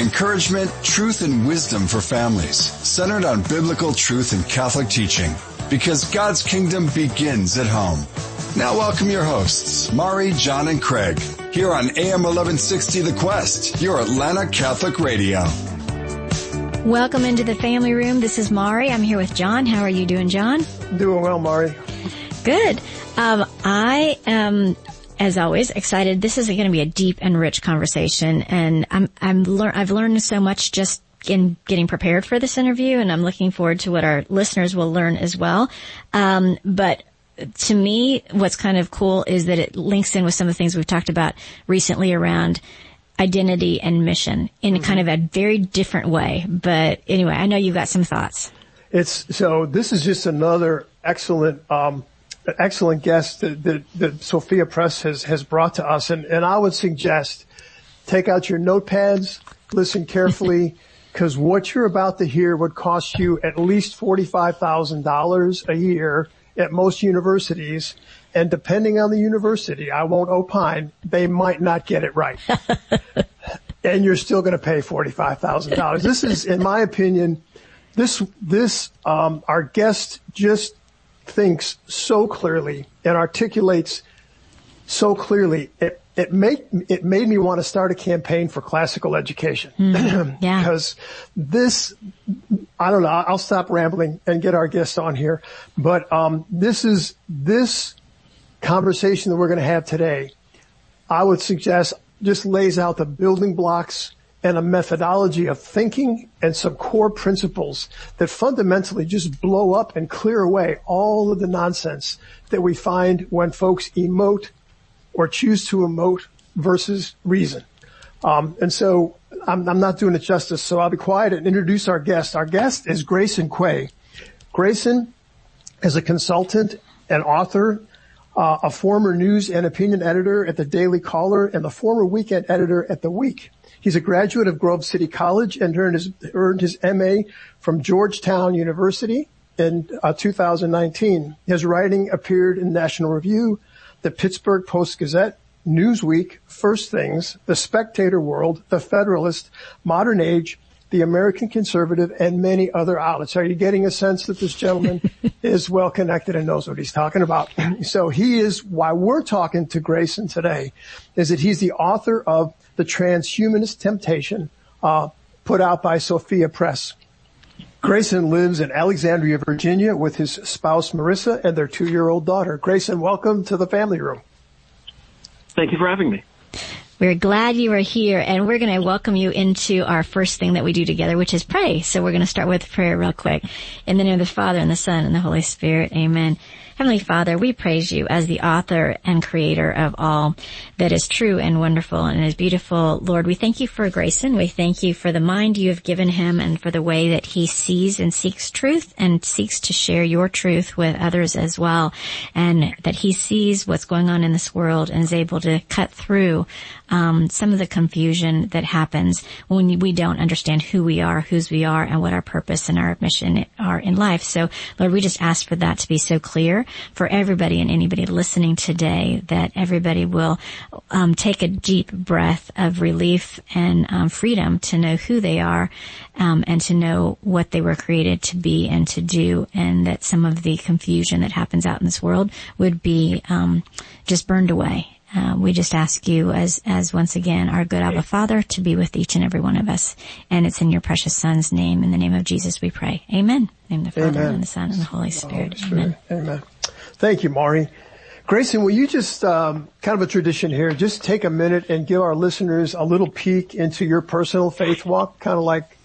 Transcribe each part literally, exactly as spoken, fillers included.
encouragement, truth, and wisdom for families, centered on biblical truth and Catholic teaching, because God's kingdom begins at home. Now welcome your hosts, Mari, John, and Craig, here on A M eleven sixty The Quest, your Atlanta Catholic radio. Welcome into the family room. This is Mari. I'm here with John. How are you doing, John? Doing well, Mari. Good. Um, I am, as always, excited. This is going to be a deep and rich conversation, and I'm, I'm lear- I've learned so much just in getting prepared for this interview, and I'm looking forward to what our listeners will learn as well. Um, but to me, what's kind of cool is that it links in with some of the things we've talked about recently around identity and mission in mm-hmm. kind of a very different way. But anyway, I know you've got some thoughts. It's so this is just another excellent, um, excellent guest that, that, that Sophia Press has, has brought to us. And, and I would suggest take out your notepads, listen carefully, because what you're about to hear would cost you at least forty-five thousand dollars a year at most universities. And depending on the university, I won't opine, they might not get it right. And you're still going to pay forty-five thousand dollars. This is, in my opinion, this, this, um, our guest just thinks so clearly and articulates so clearly. It, it made, it made me want to start a campaign for classical education. Mm, yeah. Because this, I don't know, I'll stop rambling and get our guest on here. But, um, this is, this conversation that we're going to have today, I would suggest just lays out the building blocks and a methodology of thinking and some core principles that fundamentally just blow up and clear away all of the nonsense that we find when folks emote or choose to emote versus reason. Um, and so I'm, I'm not doing it justice, so I'll be quiet and introduce our guest. Our guest is Grayson Quay. Grayson is a consultant and author, uh, a former news and opinion editor at the Daily Caller and the former weekend editor at The Week. He's a graduate of Grove City College and earned his, earned his M A from Georgetown University in uh, two thousand nineteen. His writing appeared in National Review, the Pittsburgh Post-Gazette, Newsweek, First Things, The Spectator World, The Federalist, Modern Age, The American Conservative, and many other outlets. Are you getting a sense that this gentleman is well connected and knows what he's talking about? So he is, why we're talking to Grayson today, is that he's the author of The Transhumanist Temptation, uh, put out by Sophia Press. Grayson lives in Alexandria, Virginia with his spouse Marissa and their two-year-old daughter. Grayson, welcome to the family room. Thank you for having me. We're glad you are here, and we're going to welcome you into our first thing that we do together, which is pray. So we're going to start with prayer real quick. In the name of the Father, and the Son, and the Holy Spirit, amen. Heavenly Father, we praise you as the author and creator of all that is true and wonderful and is beautiful. Lord, we thank you for Grayson. We thank you for the mind you have given him and for the way that he sees and seeks truth and seeks to share your truth with others as well, and that he sees what's going on in this world and is able to cut through um some of the confusion that happens when we don't understand who we are, whose we are, and what our purpose and our mission are in life. So, Lord, we just ask for that to be so clear for everybody and anybody listening today, that everybody will um take a deep breath of relief and um freedom to know who they are, um and to know what they were created to be and to do, and that some of the confusion that happens out in this world would be um just burned away. Uh, we just ask you as, as once again, our good Abba Father, to be with each and every one of us. And it's in your precious Son's name, in the name of Jesus, we pray. Amen. In the Father, Amen. and the Son, and the Holy Spirit. The Holy Spirit. Amen. Amen. Thank you, Mari. Grayson, will you just, um, kind of a tradition here, just take a minute and give our listeners a little peek into your personal faith walk, kind of like.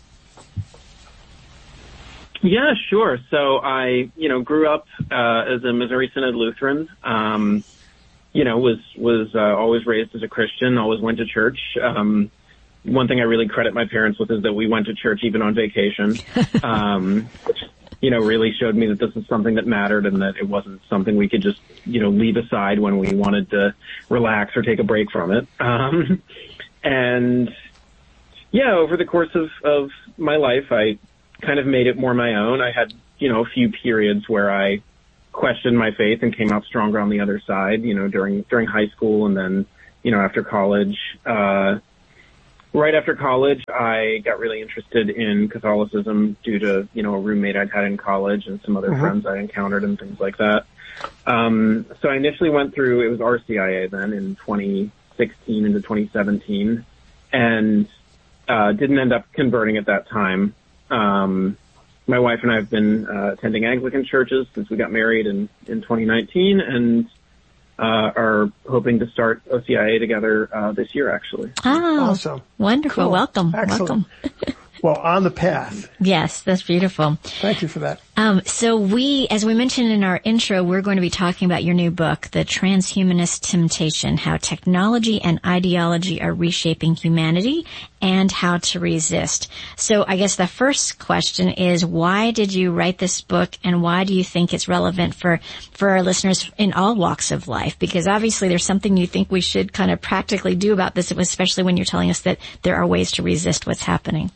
Yeah, sure. So I, you know, grew up, uh, as a Missouri Synod Lutheran. Um, you know, was, was, uh, always raised as a Christian, always went to church. Um, one thing I really credit my parents with is that we went to church even on vacation. Um, which, you know, really showed me that this was something that mattered and that it wasn't something we could just, you know, leave aside when we wanted to relax or take a break from it. Um, and yeah, over the course of, of my life, I kind of made it more my own. I had, you know, a few periods where I questioned my faith and came out stronger on the other side, you know, during, during high school and then, you know, after college. Uh, right after college, I got really interested in Catholicism due to, you know, a roommate I'd had in college and some other mm-hmm. friends I encountered and things like that. Um, so I initially went through, it was R C I A then in twenty sixteen into twenty seventeen, and uh, didn't end up converting at that time. Um, my wife and I have been uh, attending Anglican churches since we got married in, in twenty nineteen, and uh, are hoping to start O C I A together uh, this year, actually. Oh, awesome. Wonderful. Cool. Welcome. Excellent. Welcome. Well, on the path. Yes, that's beautiful. Thank you for that. Um, so we, as we mentioned in our intro, we're going to be talking about your new book, The Transhumanist Temptation, How Technology and Ideology Are Reshaping Humanity and How to Resist. So I guess the first question is, why did you write this book, and why do you think it's relevant for, for our listeners in all walks of life? Because obviously there's something you think we should kind of practically do about this, especially when you're telling us that there are ways to resist what's happening.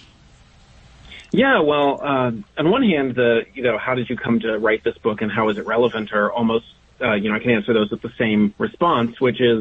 Yeah, well, uh, on one hand, the, you know, how did you come to write this book and how is it relevant are almost, uh, you know, I can answer those with the same response, which is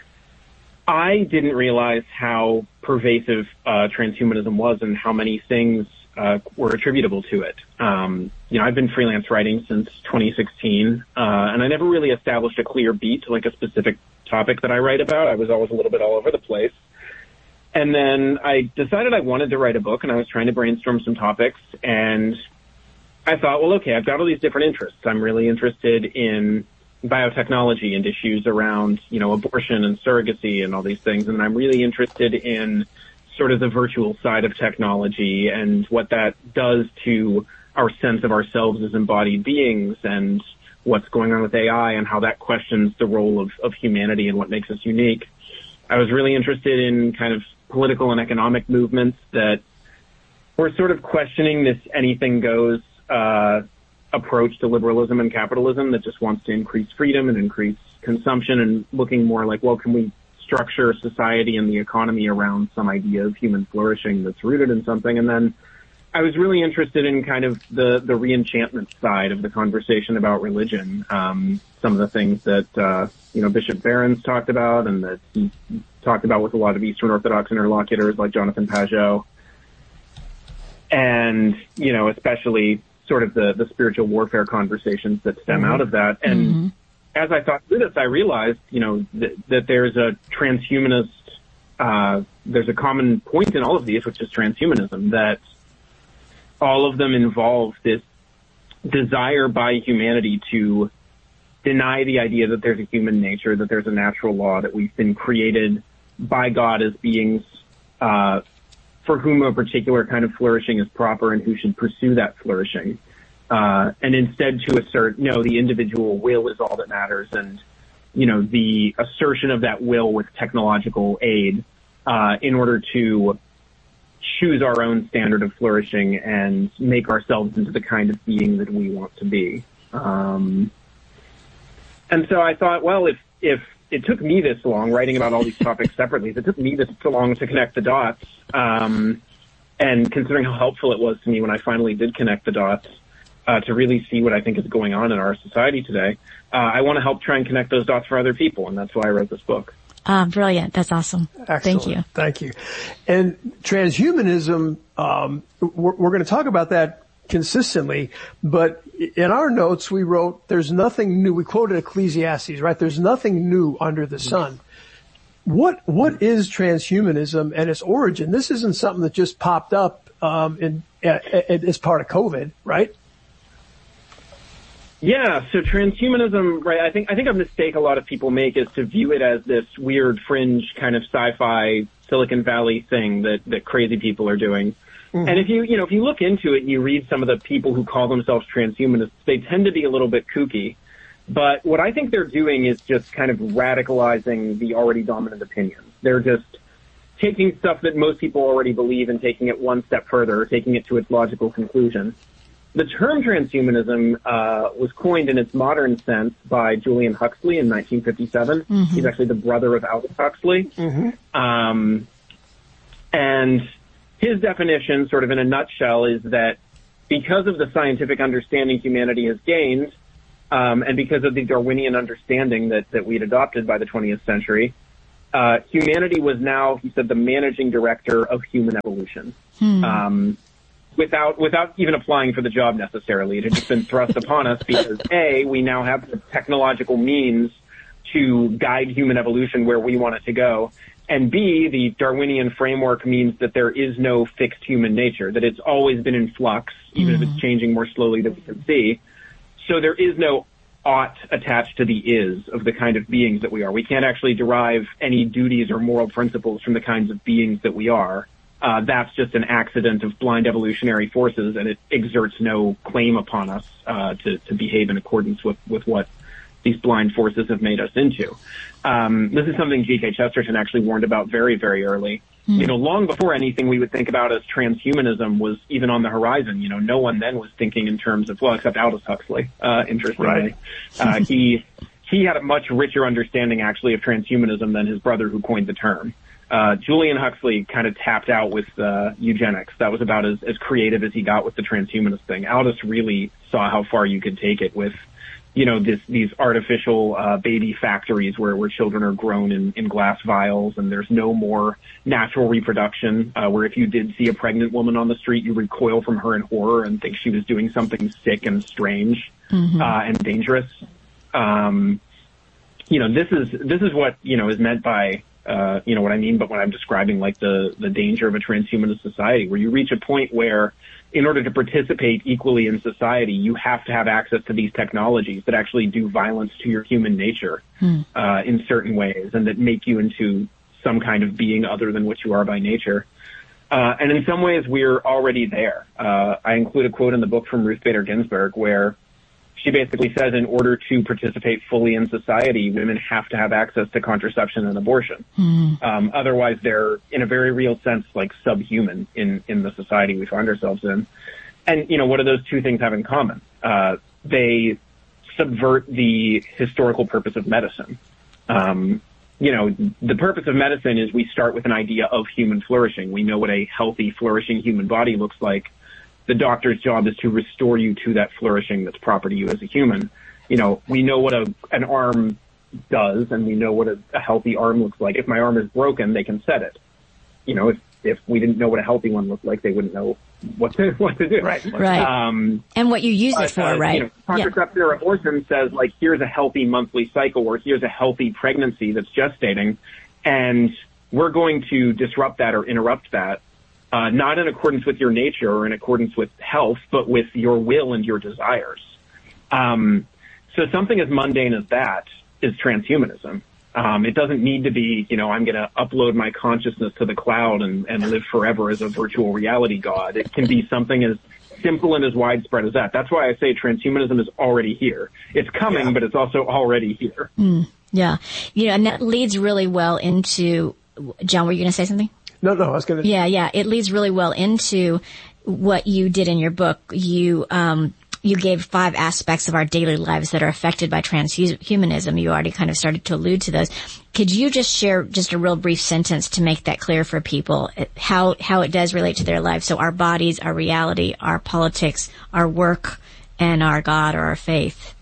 I didn't realize how pervasive uh, transhumanism was and how many things uh, were attributable to it. Um, you know, I've been freelance writing since twenty sixteen, uh, and I never really established a clear beat to like a specific topic that I write about. I was always a little bit all over the place. And then I decided I wanted to write a book, and I was trying to brainstorm some topics, and I thought, well, okay, I've got all these different interests. I'm really interested in biotechnology and issues around, you know, abortion and surrogacy and all these things, and I'm really interested in sort of the virtual side of technology and what that does to our sense of ourselves as embodied beings and what's going on with A I and how that questions the role of, of humanity and what makes us unique. I was really interested in kind of political and economic movements that were sort of questioning this anything goes uh, approach to liberalism and capitalism that just wants to increase freedom and increase consumption, and looking more like, well, can we structure society and the economy around some idea of human flourishing that's rooted in something? And then I was really interested in kind of the, the re-enchantment side of the conversation about religion. Um, some of the things that, uh, you know, Bishop Barron's talked about and that he talked about with a lot of Eastern Orthodox interlocutors like Jonathan Pageau. And, you know, especially sort of the, the spiritual warfare conversations that stem mm-hmm. out of that. And mm-hmm. as I thought through this, I realized, you know, th- that there's a transhumanist, uh, there's a common point in all of these, which is transhumanism, that all of them involve this desire by humanity to deny the idea that there's a human nature, that there's a natural law, that we've been created by God as beings uh, for whom a particular kind of flourishing is proper and who should pursue that flourishing. Uh, and instead to assert, no, the individual will is all that matters. And, you know, the assertion of that will with technological aid uh, in order to choose our own standard of flourishing and make ourselves into the kind of being that we want to be. Um, and so I thought, well, if, if it took me this long writing about all these topics separately, if it took me this long to connect the dots, um, and considering how helpful it was to me when I finally did connect the dots, uh, to really see what I think is going on in our society today, uh, I want to help try and connect those dots for other people. And that's why I wrote this book. Ah, brilliant. That's awesome. Excellent. Thank you. Thank you. And transhumanism, um, we're, we're going to talk about that consistently, but in our notes we wrote, there's nothing new. We quoted Ecclesiastes, right? There's nothing new under the sun. What, what is transhumanism and its origin? This isn't something that just popped up, um, in, as part of COVID, right? Yeah, so transhumanism, right, I think I think a mistake a lot of people make is to view it as this weird fringe kind of sci-fi Silicon Valley thing that, that crazy people are doing. Mm-hmm. And if you, you know, if you look into it and you read some of the people who call themselves transhumanists, they tend to be a little bit kooky. But what I think they're doing is just kind of radicalizing the already dominant opinions. They're just taking stuff that most people already believe and taking it one step further, taking it to its logical conclusion. The term transhumanism uh, was coined in its modern sense by Julian Huxley in nineteen fifty-seven. Mm-hmm. He's actually the brother of Aldous Huxley. Mm-hmm. Um, and his definition, sort of in a nutshell, is that because of the scientific understanding humanity has gained, um, and because of the Darwinian understanding that, that we'd adopted by the twentieth century, uh, humanity was now, he said, the managing director of human evolution. Hmm. Um, without, without even applying for the job necessarily. It had just been thrust upon us because A, we now have the technological means to guide human evolution where we want it to go. And B, the Darwinian framework means that there is no fixed human nature, that it's always been in flux, even mm. if it's changing more slowly than we can see. So there is no ought attached to the is of the kind of beings that we are. We can't actually derive any duties or moral principles from the kinds of beings that we are. Uh, that's just an accident of blind evolutionary forces, and it exerts no claim upon us uh, to, to behave in accordance with, with what these blind forces have made us into. Um, this is something G K Chesterton actually warned about very, very early. Mm. You know, long before anything we would think about as transhumanism was even on the horizon. You know, no one then was thinking in terms of, well, except Aldous Huxley, uh, interestingly. Right. uh, he, he had a much richer understanding actually of transhumanism than his brother who coined the term. Uh, Julian Huxley kind of tapped out with, uh, eugenics. That was about as, as creative as he got with the transhumanist thing. Aldous really saw how far you could take it with, you know, this, these artificial, uh, baby factories where, where children are grown in, in glass vials and there's no more natural reproduction, uh, where if you did see a pregnant woman on the street, you recoil from her in horror and think she was doing something sick and strange, mm-hmm. uh, and dangerous. Um, you know, this is, this is what, you know, is meant by, uh, you know, what I mean, but when I'm describing like the, the danger of a transhumanist society, where you reach a point where in order to participate equally in society, you have to have access to these technologies that actually do violence to your human nature, hmm. uh, in certain ways and that make you into some kind of being other than what you are by nature. Uh, and in some ways we're already there. Uh, I include a quote in the book from Ruth Bader Ginsburg where she basically says in order to participate fully in society, women have to have access to contraception and abortion. Mm. Um, otherwise, they're, in a very real sense, like subhuman in, in the society we find ourselves in. And, you know, what do those two things have in common? Uh, they subvert the historical purpose of medicine. Um, you know, the purpose of medicine is we start with an idea of human flourishing. We know what a healthy, flourishing human body looks like. The doctor's job is to restore you to that flourishing that's proper to you as a human. You know, we know what a, an arm does, and we know what a, a healthy arm looks like. If my arm is broken, they can set it. You know, if, if we didn't know what a healthy one looked like, they wouldn't know what to, what to do. Right. Right. Um, and what you use it for, uh, right? You know, contraception yeah. or abortion says, like, here's a healthy monthly cycle, or here's a healthy pregnancy that's gestating, and we're going to disrupt that or interrupt that. Uh, not in accordance with your nature or in accordance with health, but with your will and your desires. Um, so something as mundane as that is transhumanism. Um, it doesn't need to be, you know, I'm going to upload my consciousness to the cloud and, and live forever as a virtual reality god. It can be something as simple and as widespread as that. That's why I say transhumanism is already here. It's coming, yeah. but it's also already here. Mm, yeah. You know, and that leads really well into, John, were you going to say something? No, no, I was going to. Yeah, yeah. It leads really well into what you did in your book. You, um, you gave five aspects of our daily lives that are affected by transhumanism. You already kind of started to allude to those. Could you just share just a real brief sentence to make that clear for people, how, how it does relate to their lives? So our bodies, our reality, our politics, our work, and our God or our faith.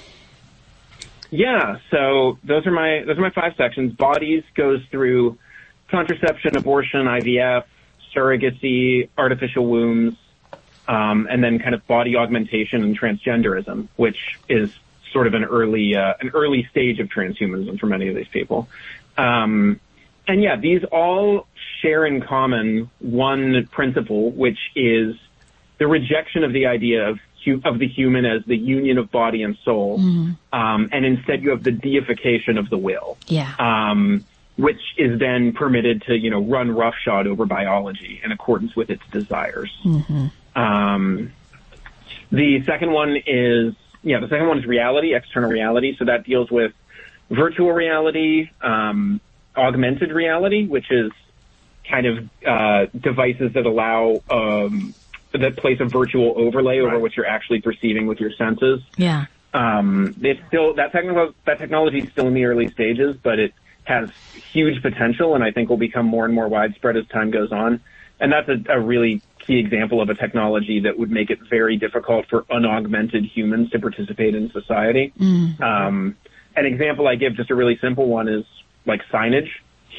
Yeah. So those are my, those are my five sections. Bodies goes through contraception, abortion, I V F, surrogacy, artificial wombs, um, and then kind of body augmentation and transgenderism, which is sort of an early, uh, an early stage of transhumanism for many of these people. Um, and yeah, these all share in common one principle, which is the rejection of the idea of of the human as the union of body and soul, mm. um, and instead you have the deification of the will. Yeah. Um, which is then permitted to, you know, run roughshod over biology in accordance with its desires. Mm-hmm. Um, the second one is, yeah, the second one is reality, external reality. So that deals with virtual reality, um, augmented reality, which is kind of, uh, devices that allow, um, that place a virtual overlay over right. what you're actually perceiving with your senses. Yeah. Um, it's still, that technical, that technology is still in the early stages, but it has huge potential and I think will become more and more widespread as time goes on. And that's a, a really key example of a technology that would make it very difficult for unaugmented humans to participate in society. Mm. Um, an example I give, just a really simple one, is like signage.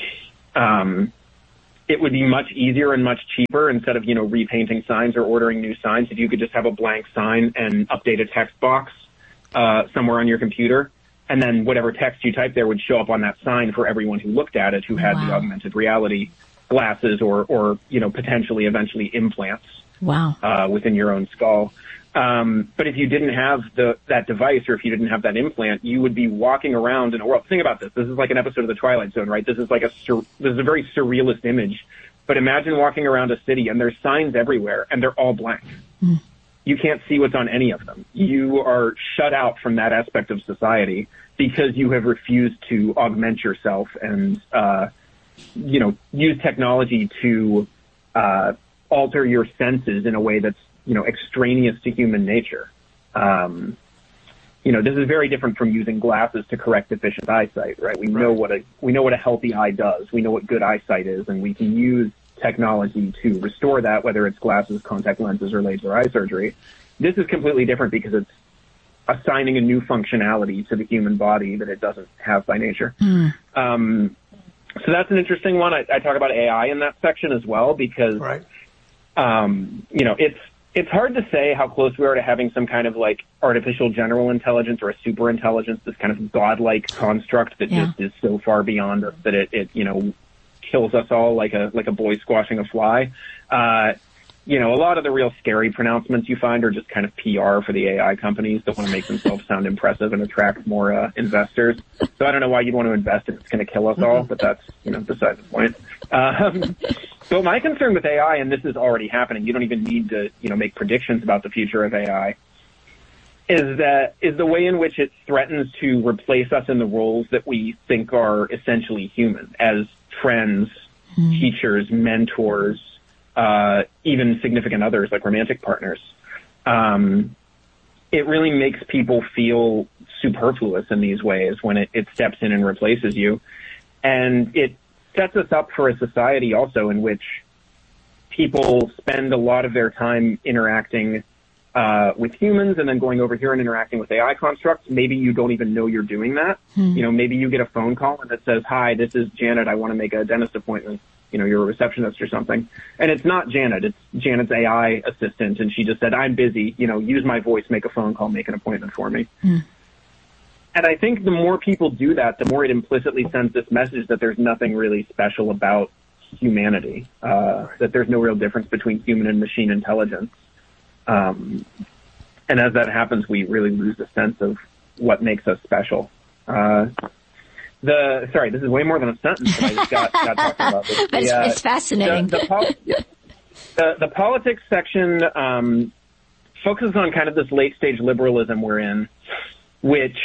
Um, it would be much easier and much cheaper instead of, you know, repainting signs or ordering new signs if you could just have a blank sign and update a text box uh, somewhere on your computer. And then whatever text you type there would show up on that sign for everyone who looked at it, who had wow. the augmented reality glasses or, or, you know, potentially eventually implants wow. uh, within your own skull. Um, but if you didn't have the, that device, or if you didn't have that implant, you would be walking around in a world. Think about this. This is like an episode of The Twilight Zone, right? This is like a, sur- this is a very surrealist image. But imagine walking around a city and there's signs everywhere and they're all blank. Mm. You can't see what's on any of them. You are shut out from that aspect of society because you have refused to augment yourself and, uh, you know, use technology to, uh, alter your senses in a way that's, you know, extraneous to human nature. Um, you know, this is very different from using glasses to correct deficient eyesight, right? We right. know what a, we know what a healthy eye does. We know what good eyesight is, and we can use technology to restore that, whether it's glasses, contact lenses, or laser eye surgery. This is completely different because it's assigning a new functionality to the human body that it doesn't have by nature. Mm. Um, so that's an interesting one. I, I talk about A I in that section as well because, right. um, you know, it's, It's hard to say how close we are to having some kind of like artificial general intelligence or a super intelligence, this kind of godlike construct that yeah. just is so far beyond us that it, it, you know, kills us all like a, like a boy squashing a fly. Uh, you know, a lot of the real scary pronouncements you find are just kind of P R for the A I companies that want to make themselves sound impressive and attract more, uh, investors. So I don't know why you'd want to invest if it's going to kill us all, but that's, you know, beside the point. Um, So my concern with A I, and this is already happening, you don't even need to, you know, make predictions about the future of A I, is that, is the way in which it threatens to replace us in the roles that we think are essentially human, as friends, mm. teachers, mentors, uh, even significant others like romantic partners. Um, it really makes people feel superfluous in these ways when it, it steps in and replaces you. And it sets us up for a society also in which people spend a lot of their time interacting uh, with humans and then going over here and interacting with A I constructs. Maybe you don't even know you're doing that. Hmm. You know, maybe you get a phone call and it says, "Hi, this is Janet. I want to make a dentist appointment." You know, you're a receptionist or something. And it's not Janet. It's Janet's A I assistant. And she just said, "I'm busy. You know, use my voice, make a phone call, make an appointment for me." Hmm. And I think the more people do that, the more it implicitly sends this message that there's nothing really special about humanity, uh, that there's no real difference between human and machine intelligence. Um, and as that happens, we really lose the sense of what makes us special. Uh, the sorry, this is way more than a sentence that I just got, got talking about. This. But the, it's, uh, it's fascinating. The, the, pol- the, the politics section um, focuses on kind of this late-stage liberalism we're in, which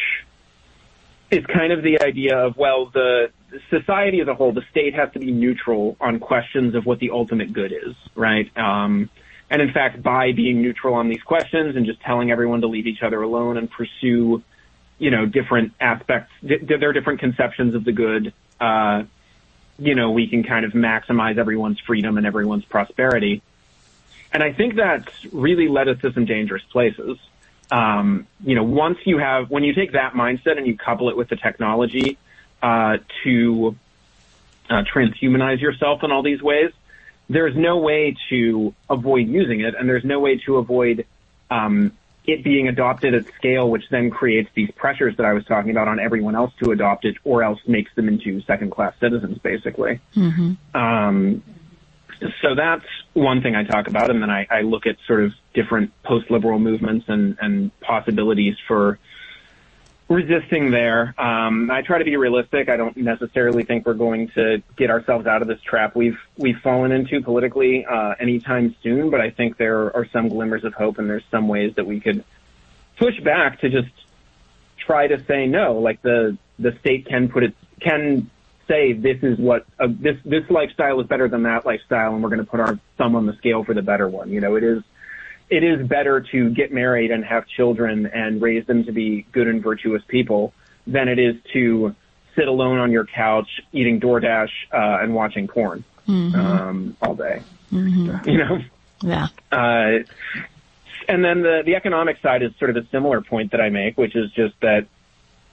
is kind of the idea of, well, the society as a whole, the state has to be neutral on questions of what the ultimate good is, right? Um, and in fact, by being neutral on these questions and just telling everyone to leave each other alone and pursue, you know, different aspects, th- there are different conceptions of the good, uh, you know, we can kind of maximize everyone's freedom and everyone's prosperity. And I think that's really led us to some dangerous places. Um, you know, once you have, when you take that mindset and you couple it with the technology, uh, to, uh, transhumanize yourself in all these ways, there's no way to avoid using it, and there's no way to avoid, um, it being adopted at scale, which then creates these pressures that I was talking about on everyone else to adopt it, or else makes them into second-class citizens, basically. Mm-hmm. Um, So that's one thing I talk about, and then I, I look at sort of different post-liberal movements and, and possibilities for resisting there. Um, I try to be realistic. I don't necessarily think we're going to get ourselves out of this trap we've we've fallen into politically uh, anytime soon, but I think there are some glimmers of hope, and there's some ways that we could push back to just try to say no. Like the the state can put it can. say this is what uh, this this lifestyle is better than that lifestyle, and we're going to put our thumb on the scale for the better one. You know, it is it is better to get married and have children and raise them to be good and virtuous people than it is to sit alone on your couch eating DoorDash uh, and watching porn mm-hmm. um, all day. Mm-hmm. You know, yeah. Uh, and then the the economic side is sort of a similar point that I make, which is just that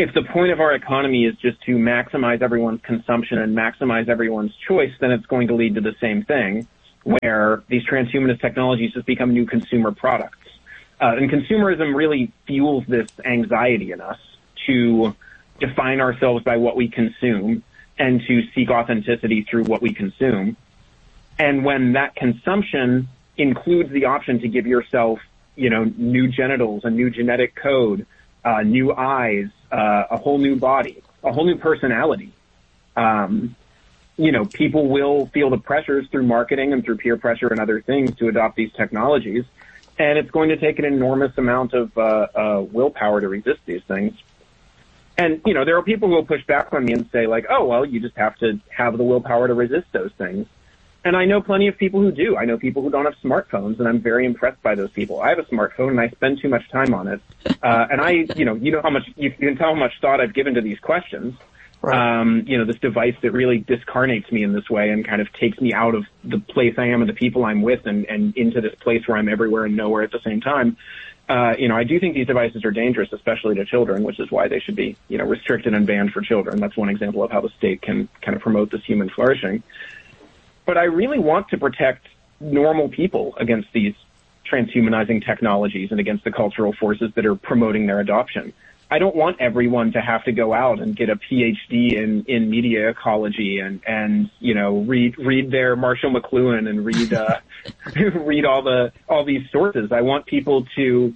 if the point of our economy is just to maximize everyone's consumption and maximize everyone's choice, then it's going to lead to the same thing, where these transhumanist technologies just become new consumer products. Uh, and consumerism really fuels this anxiety in us to define ourselves by what we consume and to seek authenticity through what we consume. And when that consumption includes the option to give yourself, you know, new genitals, a new genetic code, uh, new eyes, uh, a whole new body, a whole new personality, um, you know, people will feel the pressures through marketing and through peer pressure and other things to adopt these technologies. And it's going to take an enormous amount of uh, uh, willpower to resist these things. And, you know, there are people who will push back on me and say, like, oh, well, you just have to have the willpower to resist those things. And I know plenty of people who do. I know people who don't have smartphones, and I'm very impressed by those people. I have a smartphone, and I spend too much time on it. Uh, and I, you know, you know how much, you can tell how much thought I've given to these questions. Right. Um, you know, this device that really discarnates me in this way and kind of takes me out of the place I am and the people I'm with and, and into this place where I'm everywhere and nowhere at the same time. Uh, you know, I do think these devices are dangerous, especially to children, which is why they should be, you know, restricted and banned for children. That's one example of how the state can kind of promote this human flourishing. But I really want to protect normal people against these transhumanizing technologies and against the cultural forces that are promoting their adoption. I don't want everyone to have to go out and get a P H D in, in media ecology and, and, you know, read, read their Marshall McLuhan and read, uh, read all the, all these sources. I want people to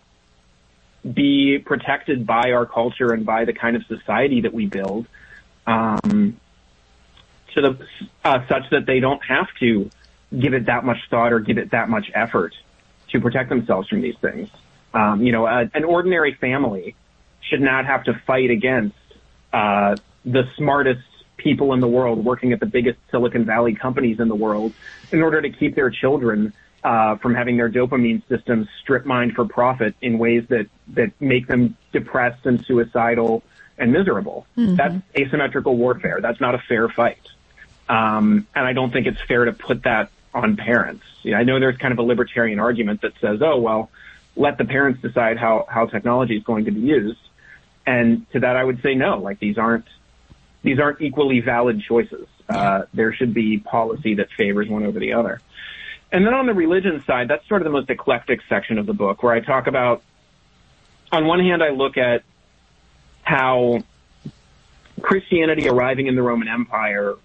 be protected by our culture and by the kind of society that we build, um, to the, uh, such that they don't have to give it that much thought or give it that much effort to protect themselves from these things. Um, you know, a, an ordinary family should not have to fight against uh, the smartest people in the world working at the biggest Silicon Valley companies in the world in order to keep their children uh, from having their dopamine systems strip mined for profit in ways that, that make them depressed and suicidal and miserable. Mm-hmm. That's asymmetrical warfare. That's not a fair fight. Um, and I don't think it's fair to put that on parents. You know, I know there's kind of a libertarian argument that says, oh, well, let the parents decide how, how technology is going to be used. And to that, I would say no. Like these aren't these aren't equally valid choices. Uh, there should be policy that favors one over the other. And then on the religion side, that's sort of the most eclectic section of the book, where I talk about, on one hand, I look at how Christianity arriving in the Roman Empire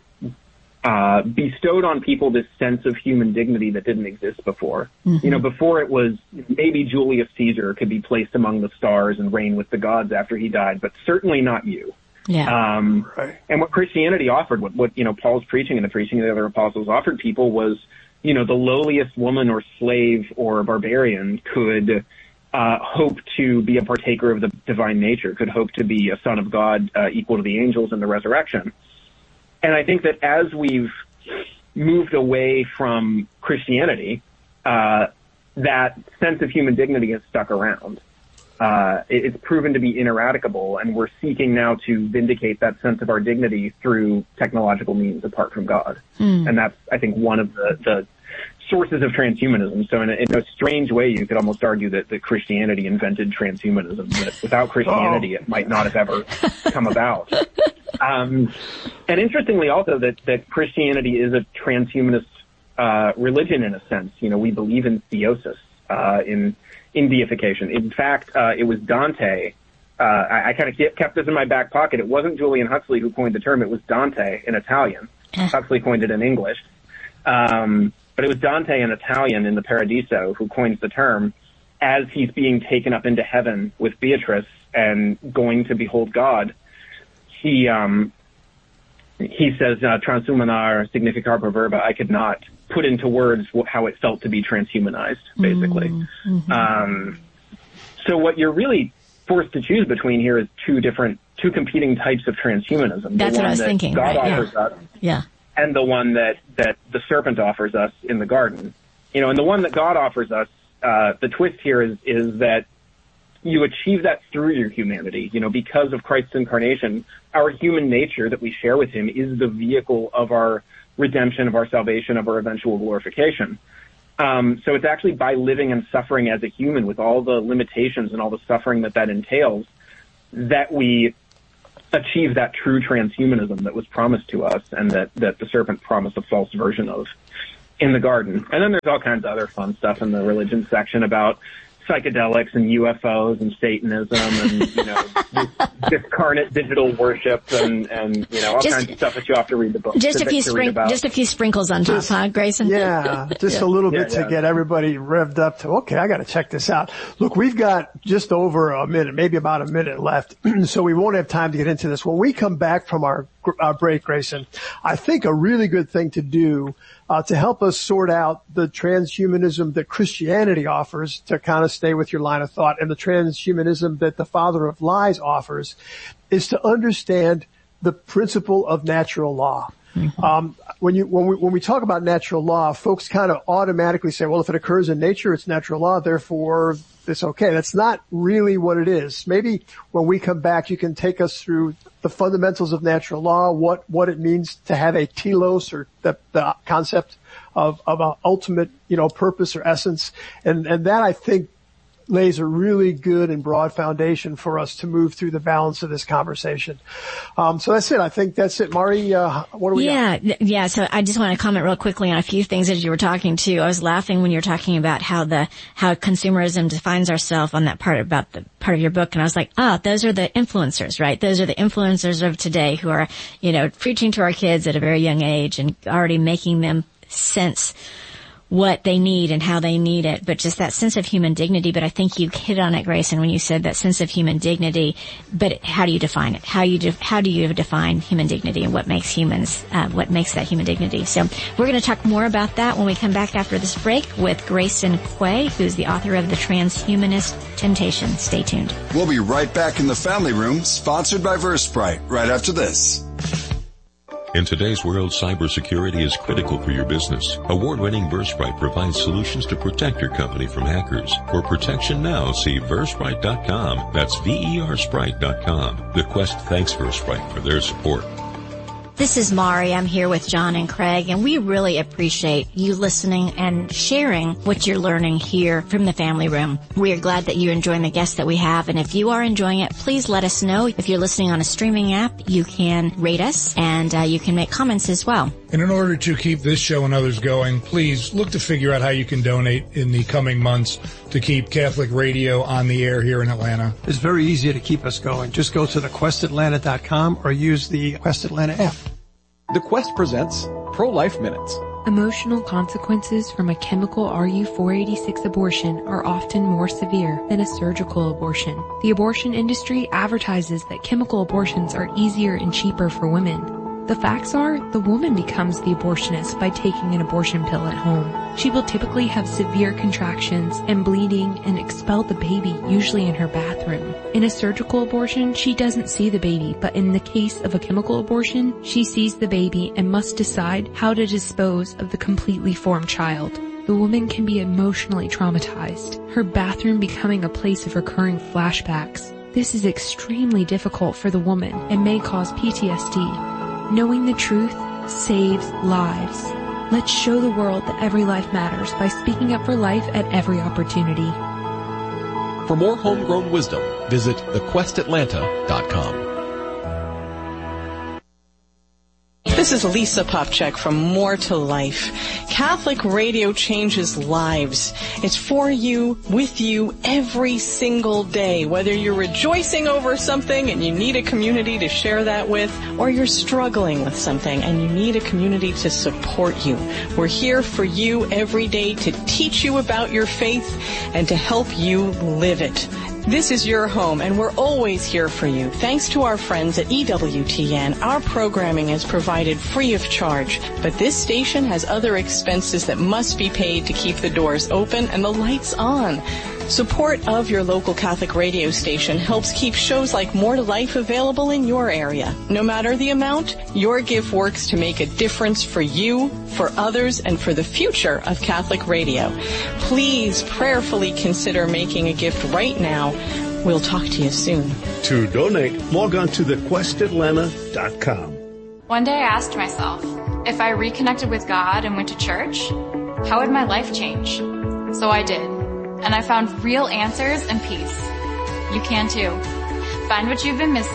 uh, bestowed on people this sense of human dignity that didn't exist before. Mm-hmm. You know, before it was maybe Julius Caesar could be placed among the stars and reign with the gods after he died, but certainly not you. Yeah. Um, right. And what Christianity offered, what, what, you know, Paul's preaching and the preaching of the other apostles offered people was, you know, the lowliest woman or slave or barbarian could uh, hope to be a partaker of the divine nature, could hope to be a son of God uh, equal to the angels in the resurrection. And I think that as we've moved away from Christianity, uh, that sense of human dignity has stuck around. Uh, it, it's proven to be ineradicable, and we're seeking now to vindicate that sense of our dignity through technological means apart from God. Mm. And that's, I think, one of the, the sources of transhumanism. So in a, in a strange way, you could almost argue that, that Christianity invented transhumanism, that without Christianity, oh. it might not have ever come about. Um, and interestingly also that, that Christianity is a transhumanist, uh, religion in a sense. You know, we believe in theosis, uh, in, in deification. In fact, uh, it was Dante, uh, I, I kind of kept this in my back pocket. It wasn't Julian Huxley who coined the term. It was Dante in Italian. Huxley coined it in English. Um, but it was Dante in Italian in the Paradiso who coins the term as he's being taken up into heaven with Beatrice and going to behold God. He, um, he says, uh, transhumanar significar per verba. I could not put into words how it felt to be transhumanized, basically. Mm-hmm. Um, so what you're really forced to choose between here is two different, two competing types of transhumanism. That's what I was that thinking. God right? offers yeah. us, yeah. and the one that, that the serpent offers us in the garden. You know, and the one that God offers us, uh, the twist here is, is that you achieve that through your humanity. You know, because of Christ's incarnation, our human nature that we share with him is the vehicle of our redemption, of our salvation, of our eventual glorification. Um, so it's actually by living and suffering as a human with all the limitations and all the suffering that that entails that we achieve that true transhumanism that was promised to us and that, that the serpent promised a false version of in the garden. And then there's all kinds of other fun stuff in the religion section about psychedelics and U F Os and Satanism and, you know, discarnate digital worship and, and, you know, all just, kinds of stuff that you have to read the book. Just to, a few spring, just a few sprinkles on top, huh, Grayson? Yeah, just yeah. a little bit yeah, yeah. to get everybody revved up to, okay, I gotta check this out. Look, we've got just over a minute, maybe about a minute left, so we won't have time to get into this. When we come back from our, our break, Grayson, I think a really good thing to do Uh, to help us sort out the transhumanism that Christianity offers, to kind of stay with your line of thought, and the transhumanism that the father of lies offers, is to understand the principle of natural law. Mm-hmm. Um, when you, when we, when we talk about natural law, folks kind of automatically say, well, if it occurs in nature, it's natural law, therefore it's okay. That's not really what it is. Maybe when we come back, you can take us through the fundamentals of natural law, what, what it means to have a telos, or the, the concept of, of an ultimate, you know, purpose or essence. And, and that, I think, lays a really good and broad foundation for us to move through the balance of this conversation. Um, so that's it. I think that's it. Mari, uh, what do we yeah, got? Yeah, yeah. So I just want to comment real quickly on a few things as you were talking too. I was laughing when you were talking about how the, how consumerism defines ourselves on that part about the part of your book. And I was like, ah, those are the influencers, right? Those are the influencers of today who are, you know, preaching to our kids at a very young age and already making them sense what they need and how they need it, but just that sense of human dignity. But I think you hit on it, Grayson, when you said that sense of human dignity. But how do you define it? How you de- how do you define human dignity and what makes humans, uh, what makes that human dignity? So we're going to talk more about that when we come back after this break with Grayson Quay, who's the author of The Transhumanist Temptation. Stay tuned. We'll be right back in the Family Room, sponsored by Versprite, right after this. In today's world, cybersecurity is critical for your business. Award-winning Versprite provides solutions to protect your company from hackers. For protection now, see Versprite dot com. That's V E R Sprite dot com. The Quest thanks Versprite for their support. This is Mari. I'm here with John and Craig, and we really appreciate you listening and sharing what you're learning here from the Family Room. We are glad that you're enjoying the guests that we have, and if you are enjoying it, please let us know. If you're listening on a streaming app, you can rate us, and uh, you can make comments as well. And in order to keep this show and others going, please look to figure out how you can donate in the coming months to keep Catholic radio on the air here in Atlanta. It's very easy to keep us going. Just go to the quest atlanta dot com or use the Quest Atlanta app. The Quest presents Pro-Life Minutes. Emotional consequences from a chemical R U four eighty-six abortion are often more severe than a surgical abortion. The abortion industry advertises that chemical abortions are easier and cheaper for women. The facts are, the woman becomes the abortionist by taking an abortion pill at home. She will typically have severe contractions and bleeding and expel the baby, usually in her bathroom. In a surgical abortion, she doesn't see the baby, but in the case of a chemical abortion, she sees the baby and must decide how to dispose of the completely formed child. The woman can be emotionally traumatized, her bathroom becoming a place of recurring flashbacks. This is extremely difficult for the woman and may cause P T S D. Knowing the truth saves lives. Let's show the world that every life matters by speaking up for life at every opportunity. For more homegrown wisdom, visit the quest atlanta dot com. This is Lisa Popchak from More to Life. Catholic radio changes lives. It's for you, with you, every single day. Whether you're rejoicing over something and you need a community to share that with, or you're struggling with something and you need a community to support you. We're here for you every day to teach you about your faith and to help you live it. This is your home, and we're always here for you. Thanks to our friends at E W T N, our programming is provided free of charge, but this station has other expenses that must be paid to keep the doors open and the lights on. Support of your local Catholic radio station helps keep shows like More to Life available in your area. No matter the amount, your gift works to make a difference for you, for others, and for the future of Catholic radio. Please prayerfully consider making a gift right now. We'll talk to you soon. To donate, log on to the quest atlanta dot com. One day I asked myself, if I reconnected with God and went to church, how would my life change? So I did. And I found real answers and peace. You can too. Find what you've been missing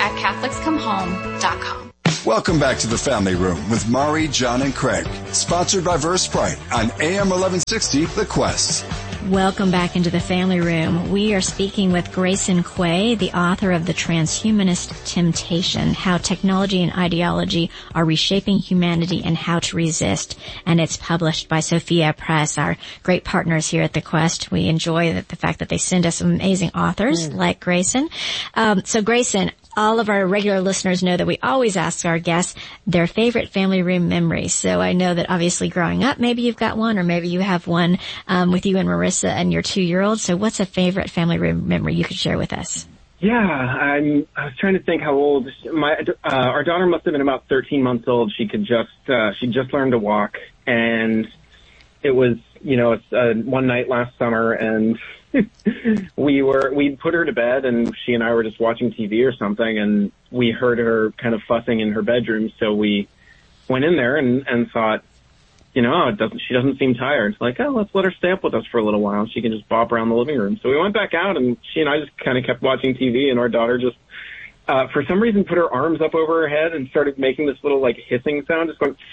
at catholics come home dot com. Welcome back to the Family Room with Mari, John, and Craig. Sponsored by Versprite on A M eleven sixty, The Quest. Welcome back into the Family Room. We are speaking with Grayson Quay, the author of The Transhumanist Temptation, How Technology and Ideology Are Reshaping Humanity and How to Resist. And it's published by Sophia Press, our great partners here at The Quest. We enjoy the, the fact that they send us amazing authors mm. like Grayson. Um, so Grayson, all of our regular listeners know that we always ask our guests their favorite family room memories. So I know that obviously growing up, maybe you've got one, or maybe you have one um, with you and Marissa and your two-year-old. So what's a favorite family room memory you could share with us? Yeah, I'm, I was trying to think how old. My uh, our daughter must have been about thirteen months old. She could just uh, she just learned to walk, and it was you know it's, uh, one night last summer, and we were, we'd put her to bed, and she and I were just watching T V or something, and we heard her kind of fussing in her bedroom. So we went in there and, and thought, you know, oh, it doesn't, she doesn't seem tired. It's like, oh, let's let her stay up with us for a little while. She can just bop around the living room. So we went back out, and she and I just kind of kept watching T V, and our daughter just, uh, for some reason put her arms up over her head and started making this little like hissing sound, just going,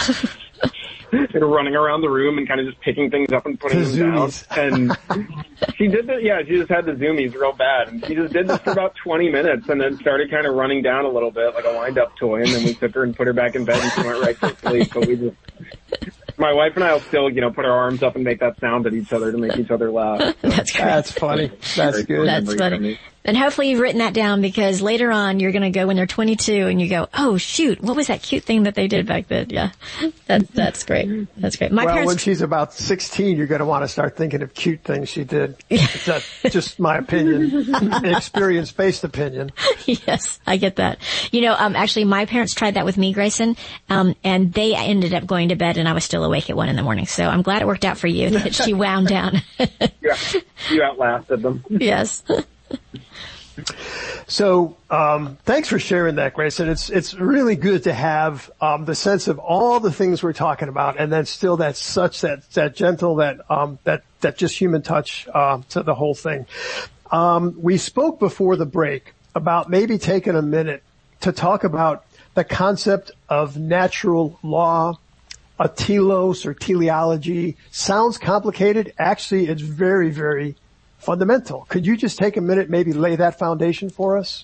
and running around the room and kind of just picking things up and putting the them zoomies. down. And she did that, yeah, she just had the zoomies real bad. And she just did this for about twenty minutes and then started kind of running down a little bit like a wind-up toy. And then we took her and put her back in bed and she went right to sleep. But we just, my wife and I will still, you know, put our arms up and make that sound at each other to make each other laugh. So That's great. That's funny. That's good. That's funny. And hopefully you've written that down, because later on you're going to go when they're twenty-two and you go, oh shoot, what was that cute thing that they did back then? Yeah, that's that's great. That's great. My well, parents. when she's about sixteen, you're going to want to start thinking of cute things she did. That's just my opinion, experience-based opinion. Yes, I get that. You know, um, actually, my parents tried that with me, Grayson, um, and they ended up going to bed, and I was still awake at one in the morning. So I'm glad it worked out for you that she wound down. Yeah, you outlasted them. Yes. So, um, thanks for sharing that, Grayson. It's, it's really good to have, um, the sense of all the things we're talking about, and then still that such, that, that gentle, that, um, that, that just human touch, uh, to the whole thing. Um, we spoke before the break about maybe taking a minute to talk about the concept of natural law, a telos or teleology. Sounds complicated. Actually, it's very, very fundamental. Could you just take a minute, maybe lay that foundation for us?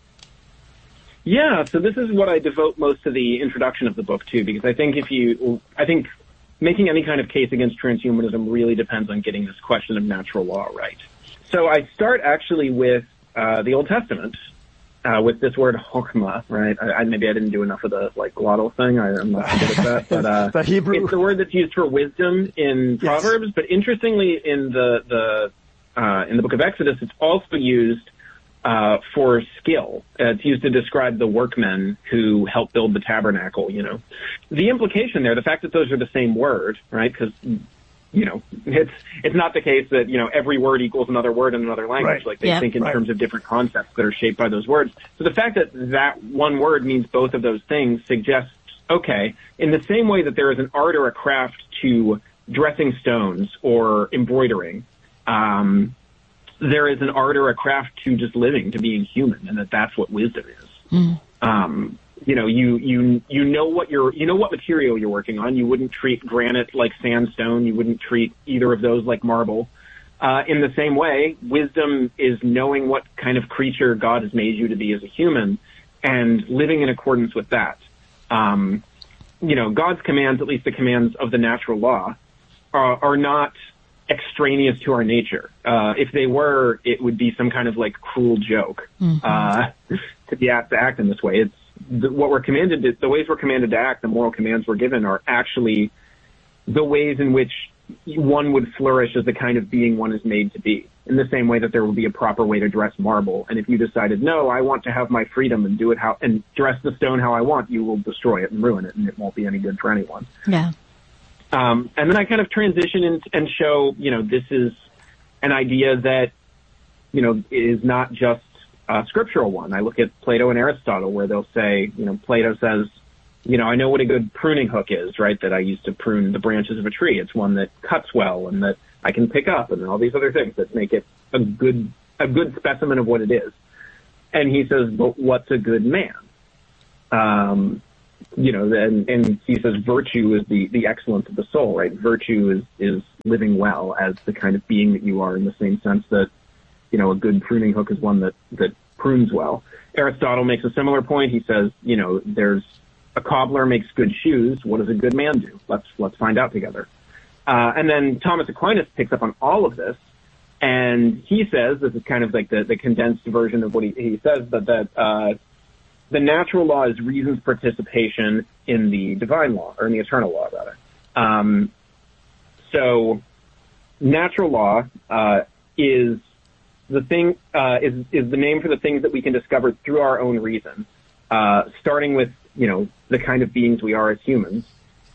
Yeah, so this is what I devote most of the introduction of the book to, because I think if you, I think making any kind of case against transhumanism really depends on getting this question of natural law right. So I start actually with uh, the Old Testament, uh, with this word chokmah, right? I, I, maybe I didn't do enough of the like glottal thing. I, I'm not good at that, but uh, the Hebrew. It's the word that's used for wisdom in Proverbs. Yes. But interestingly, in the the uh, in the book of Exodus, it's also used uh, for skill. Uh, it's used to describe the workmen who helped build the tabernacle. You know, the implication there, the fact that those are the same word, right? Because you know, it's it's not the case that, you know, every word equals another word in another language. Right. Like they yeah. think in right. terms of different concepts that are shaped by those words. So the fact that that one word means both of those things suggests, okay, in the same way that there is an art or a craft to dressing stones or embroidering, um, there is an art or a craft to just living, to being human, and that that's what wisdom is. Mm. Um, You know, you, you, you know what you're, you know what material you're working on. You wouldn't treat granite like sandstone. You wouldn't treat either of those like marble. Uh, in the same way, wisdom is knowing what kind of creature God has made you to be as a human and living in accordance with that. Um, you know, God's commands, at least the commands of the natural law, are, are not extraneous to our nature. Uh, if they were, it would be some kind of like cruel joke, mm-hmm. uh, to be asked to act in this way. It's, The, what we're commanded to, the ways we're commanded to act, the moral commands we're given are actually the ways in which one would flourish as the kind of being one is made to be. In the same way that there would be a proper way to dress marble. And if you decided, no, I want to have my freedom and do it how, and dress the stone how I want, you will destroy it and ruin it, and it won't be any good for anyone. Yeah. Um, and then I kind of transition in, and show, you know, this is an idea that, you know, is not just a scriptural one. I look at Plato and Aristotle, where they'll say, you know, Plato says, you know, I know what a good pruning hook is, right? That I use to prune the branches of a tree. It's one that cuts well and that I can pick up, and all these other things that make it a good, a good specimen of what it is. And he says, but what's a good man? Um, you know, and, and he says virtue is the, the excellence of the soul, right? Virtue is, is living well as the kind of being that you are, in the same sense that, you know, a good pruning hook is one that, that prunes well. Aristotle makes a similar point. He says, you know, there's a cobbler makes good shoes. What does a good man do? Let's, let's find out together. Uh, and then Thomas Aquinas picks up on all of this. And he says, this is kind of like the, the condensed version of what he, he says, but that, uh, the natural law is reason's participation in the divine law, or in the eternal law, rather. Um, so natural law, uh, is the thing, uh, is, is the name for the things that we can discover through our own reason, uh, starting with, you know, the kind of beings we are as humans.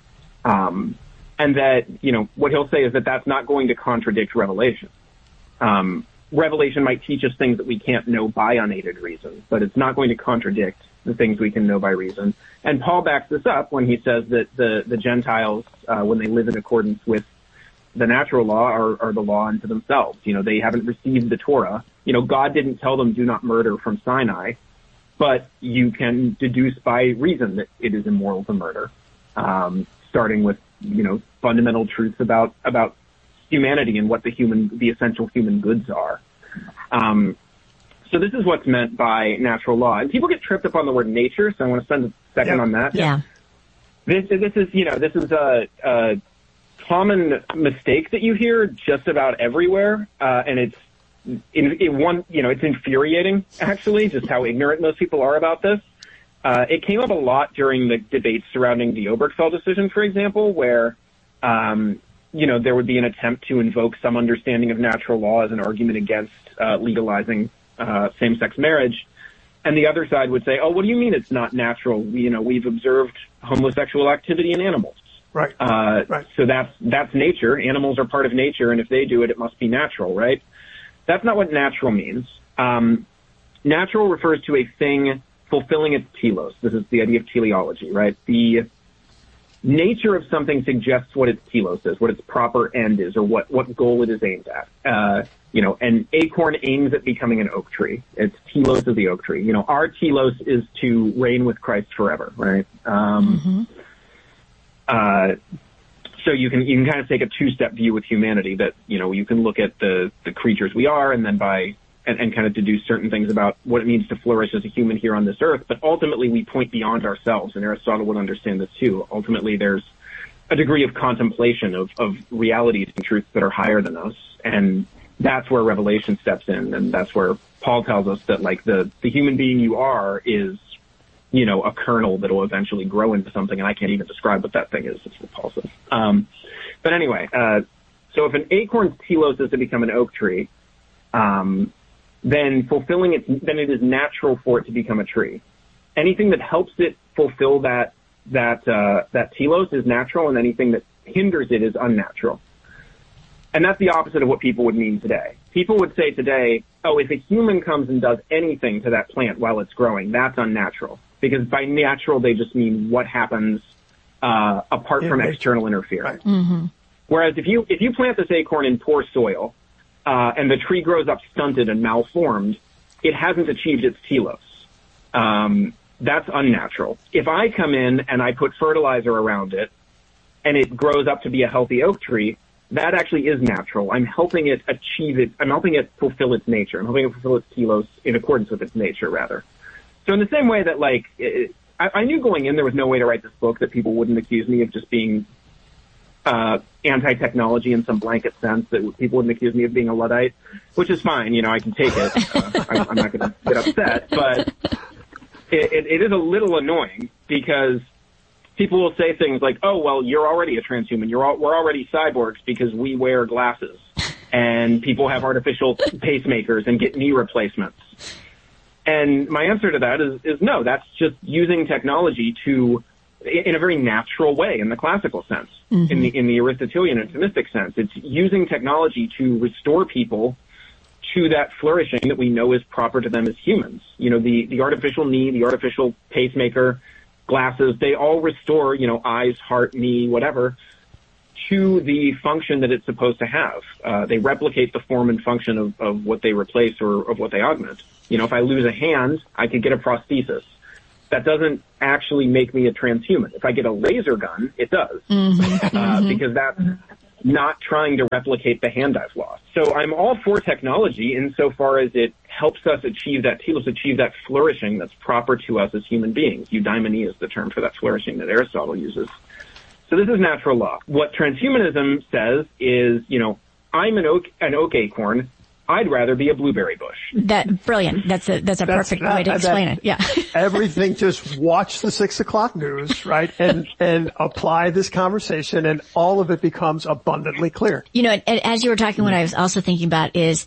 Um, and that, you know, what he'll say is that that's not going to contradict revelation. Um, revelation might teach us things that we can't know by unaided reason, but it's not going to contradict the things we can know by reason. And Paul backs this up when he says that the, the Gentiles, uh, when they live in accordance with the natural law, are, are the law unto themselves. You know, they haven't received the Torah. You know, God didn't tell them do not murder from Sinai, but you can deduce by reason that it is immoral to murder, um, starting with, you know, fundamental truths about, about humanity and what the human, the essential human goods are. Um, so this is what's meant by natural law. And people get tripped up on the word nature, so I want to spend a second yeah. on that. Yeah. This, this is, you know, this is a, a common mistake that you hear just about everywhere, uh, and it's, in, in one, you know, it's infuriating, actually, just how ignorant most people are about this. Uh, it came up a lot during the debates surrounding the Obergefell decision, for example, where, um, you know, there would be an attempt to invoke some understanding of natural law as an argument against uh, legalizing uh, same-sex marriage. And the other side would say, oh, what do you mean it's not natural? We, you know, we've observed homosexual activity in animals. Right. Uh, right. So that's, that's nature. Animals are part of nature, and if they do it, it must be natural, right? That's not what natural means. Um, natural refers to a thing fulfilling its telos. This is the idea of teleology, right? The nature of something suggests what its telos is, what its proper end is, or what, what goal it is aimed at. Uh, you know, an acorn aims at becoming an oak tree. Its telos is the oak tree. You know, our telos is to reign with Christ forever, right? Um, mm-hmm. uh, so you can, you can kind of take a two-step view with humanity that, you know, you can look at the, the creatures we are and then by, and, and kind of deduce certain things about what it means to flourish as a human here on this earth. But ultimately we point beyond ourselves, and Aristotle would understand this too. Ultimately there's a degree of contemplation of, of realities and truths that are higher than us. And that's where revelation steps in. And that's where Paul tells us that, like, the, the human being you are is, you know, a kernel that will eventually grow into something. And I can't even describe what that thing is. It's repulsive. Um, but anyway, uh, so if an acorn's telos is to become an oak tree, um, then fulfilling it, then it is natural for it to become a tree. Anything that helps it fulfill that, that, uh, that telos is natural, and anything that hinders it is unnatural. And that's the opposite of what people would mean today. People would say today, oh, if a human comes and does anything to that plant while it's growing, that's unnatural. Because by natural, they just mean what happens, uh, apart from external interference. Right. Mm-hmm. Whereas if you, if you plant this acorn in poor soil, uh, and the tree grows up stunted and malformed, it hasn't achieved its telos. Um, that's unnatural. If I come in and I put fertilizer around it and it grows up to be a healthy oak tree, that actually is natural. I'm helping it achieve it. I'm helping it fulfill its nature. I'm helping it fulfill its telos in accordance with its nature, rather. So in the same way that, like, it, I, I knew going in there was no way to write this book that people wouldn't accuse me of just being uh, anti-technology in some blanket sense, that people wouldn't accuse me of being a Luddite, which is fine. You know, I can take it. Uh, I, I'm not going to get upset, but it, it, it is a little annoying because people will say things like, oh, well, you're already a transhuman. You're all, we're already cyborgs because we wear glasses. And people have artificial pacemakers and get knee replacements. And my answer to that is, is no, that's just using technology to, in a very natural way, in the classical sense, mm-hmm. in the in the Aristotelian and Thomistic sense. It's using technology to restore people to that flourishing that we know is proper to them as humans. You know, the, the artificial knee, the artificial pacemaker, glasses, they all restore, you know, eyes, heart, knee, whatever, to the function that it's supposed to have. Uh, they replicate the form and function of, of what they replace or of what they augment. You know, if I lose a hand, I could get a prosthesis. That doesn't actually make me a transhuman. If I get a laser gun, it does. Mm-hmm. Uh, because that's not trying to replicate the hand I've lost. So I'm all for technology insofar as it helps us achieve that, helps us achieve that flourishing that's proper to us as human beings. Eudaimonia is the term for that flourishing that Aristotle uses. So this is natural law. What transhumanism says is, you know, I'm an oak, an oak acorn. I'd rather be a blueberry bush. That brilliant. That's a that's a that's, perfect that, way to explain that, it. Yeah. Everything. Just watch the six o'clock news, right, and and apply this conversation, and all of it becomes abundantly clear. You know, and as you were talking, what I was also thinking about is,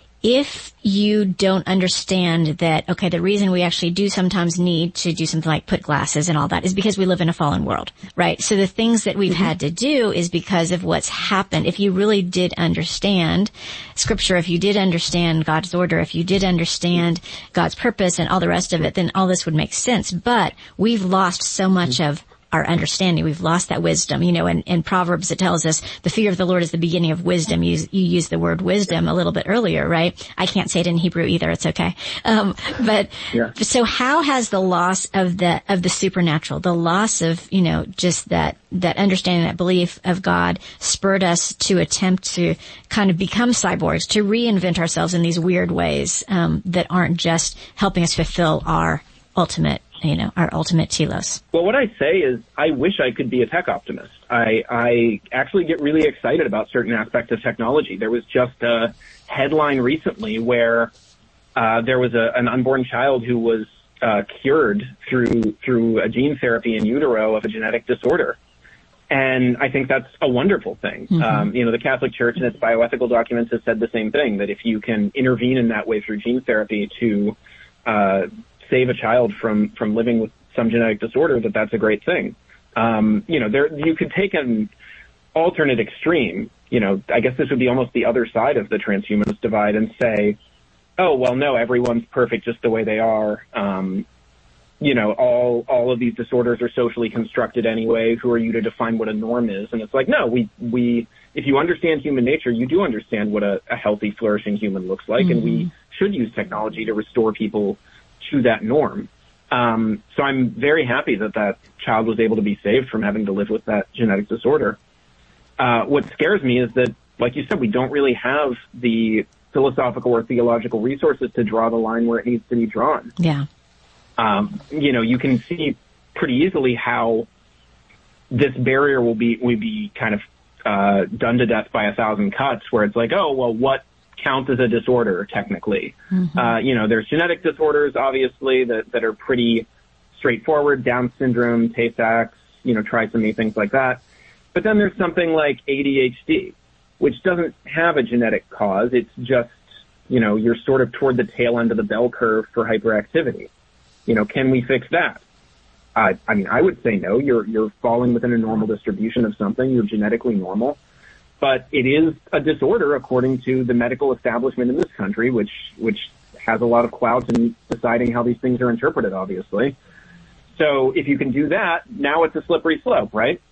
if you don't understand that, okay, the reason we actually do sometimes need to do something like put glasses and all that is because we live in a fallen world, right? So the things that we've mm-hmm. had to do is because of what's happened. If you really did understand Scripture, if you did understand God's order, if you did understand God's purpose and all the rest of it, then all this would make sense. But we've lost so much mm-hmm. of our understanding. We've lost that wisdom. You know, in, in Proverbs it tells us the fear of the Lord is the beginning of wisdom. You, you used the word wisdom a little bit earlier, right? I can't say it in Hebrew either. It's okay. Um, but yeah. So how has the loss of the, of the supernatural, the loss of, you know, just that, that understanding, that belief of God spurred us to attempt to kind of become cyborgs, to reinvent ourselves in these weird ways, um, that aren't just helping us fulfill our ultimate, you know, our ultimate telos? Well, what I say is I wish I could be a tech optimist. I, I actually get really excited about certain aspects of technology. There was just a headline recently where uh, there was a, an unborn child who was uh, cured through through a gene therapy in utero of a genetic disorder. And I think that's a wonderful thing. Mm-hmm. Um, you know, the Catholic Church in its bioethical documents has said the same thing, that if you can intervene in that way through gene therapy to uh save a child from, from living with some genetic disorder, that that's a great thing. Um, you know, there, you could take an alternate extreme. You know, I guess this would be almost the other side of the transhumanist divide and say, oh, well, no, everyone's perfect just the way they are. Um, you know, all, all of these disorders are socially constructed anyway. Who are you to define what a norm is? And it's like, no, we, we, if you understand human nature, you do understand what a, a healthy, flourishing human looks like. Mm-hmm. And we should use technology to restore people to that norm. Um, so I'm very happy that that child was able to be saved from having to live with that genetic disorder. Uh, what scares me is that, like you said, we don't really have the philosophical or theological resources to draw the line where it needs to be drawn. Yeah. Um, you know, you can see pretty easily how this barrier will be, will be kind of, uh, done to death by a thousand cuts, where it's like, oh, well, what counts as a disorder technically? Mm-hmm. Uh, you know, there's genetic disorders, obviously, that, that are pretty straightforward, Down syndrome, Tay-Sachs, you know, trisomy, things like that. But then there's something like A D H D, which doesn't have a genetic cause. It's just, you know, you're sort of toward the tail end of the bell curve for hyperactivity. You know, can we fix that? Uh, I mean, I would say no. You're, you're falling within a normal distribution of something. You're genetically normal. But it is a disorder according to the medical establishment in this country, which, which has a lot of clout in deciding how these things are interpreted, obviously. So if you can do that, now it's a slippery slope, right?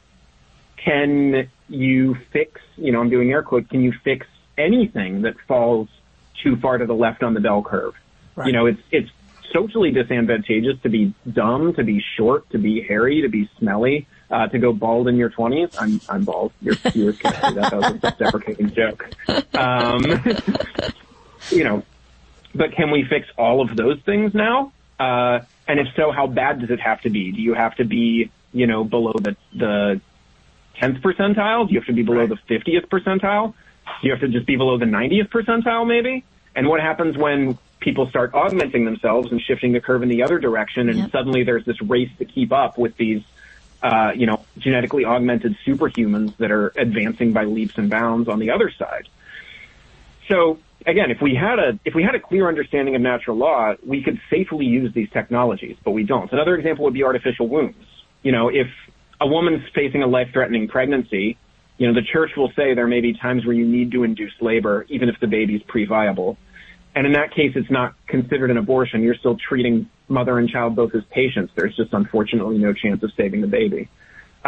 Can you fix, you know, I'm doing air quotes, can you fix anything that falls too far to the left on the bell curve? Right. You know, it's, it's socially disadvantageous to be dumb, to be short, to be hairy, to be smelly. Uh, to go bald in your twenties. I'm, I'm bald. Your viewers can't see that. That was a self-deprecating joke. Um, you know, but can we fix all of those things now? Uh, and if so, how bad does it have to be? Do you have to be, you know, below the, the tenth percentile? Do you have to be below the fiftieth percentile? Do you have to just be below the ninetieth percentile maybe? And what happens when people start augmenting themselves and shifting the curve in the other direction, and yep. suddenly there's this race to keep up with these Uh, you know, genetically augmented superhumans that are advancing by leaps and bounds on the other side. So again, if we had a, if we had a clear understanding of natural law, we could safely use these technologies, but we don't. Another example would be artificial wombs. You know, if a woman's facing a life-threatening pregnancy, you know, the church will say there may be times where you need to induce labor, even if the baby's pre-viable. And in that case, it's not considered an abortion. You're still treating mother and child both as patients. There's just unfortunately no chance of saving the baby. Uh,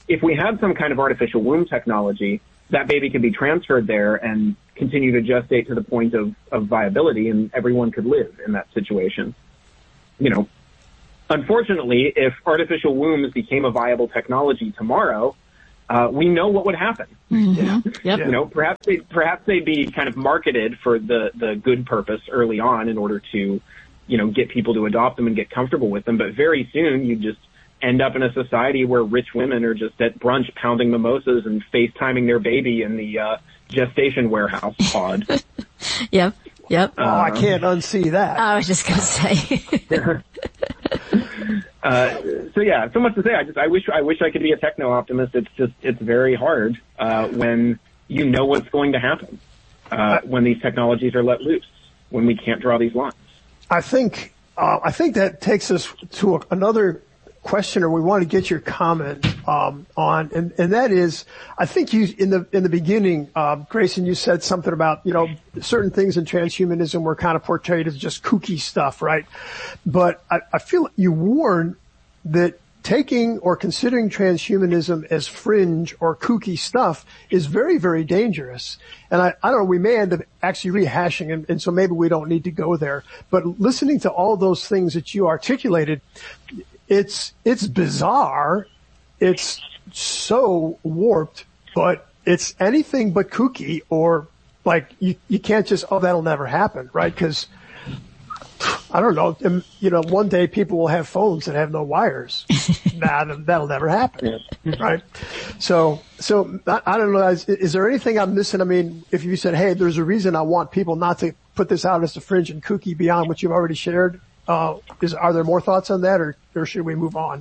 if we had some kind of artificial womb technology, that baby could be transferred there and continue to gestate to the point of, of viability, and everyone could live in that situation. You know, unfortunately, if artificial wombs became a viable technology tomorrow, uh, we know what would happen. Mm-hmm. You know? Yep. You know, perhaps they perhaps they'd be kind of marketed for the, the good purpose early on in order to, you know, get people to adopt them and get comfortable with them. But very soon you just end up in a society where rich women are just at brunch pounding mimosas and FaceTiming their baby in the uh, gestation warehouse pod. Yep. Yep. Oh, I can't unsee that. I was just going to say. uh, so yeah, so much to say. I just, I wish, I wish I could be a techno optimist. It's just, it's very hard, uh, when you know what's going to happen, uh, when these technologies are let loose, when we can't draw these lines. I think, uh, I think that takes us to a, another questioner we want to get your comment um, on, and, and that is, I think you in the in the beginning, uh, Grayson, you said something about, you know, certain things in transhumanism were kind of portrayed as just kooky stuff, right? But I, I feel you warn that taking or considering transhumanism as fringe or kooky stuff is very, very dangerous. And I, I don't know, we may end up actually rehashing, and, and so maybe we don't need to go there. But listening to all those things that you articulated, It's, it's bizarre. It's so warped, but it's anything but kooky, or like you, you can't just, oh, that'll never happen, right? Cause I don't know, you know, one day people will have phones that have no wires. Nah, that'll never happen, right? So, so I, I don't know, is, is there anything I'm missing? I mean, if you said, hey, there's a reason I want people not to put this out as a fringe and kooky beyond what you've already shared, Uh, is, are there more thoughts on that, or, or should we move on?